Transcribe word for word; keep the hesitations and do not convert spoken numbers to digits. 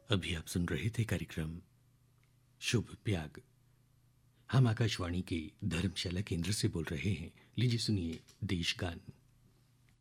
अभी आप सुन रहे थे कार्यक्रम शुभ त्याग। हम आकाशवाणी के धर्मशाला केंद्र से बोल रहे हैं। लीजिए सुनिए देश गान।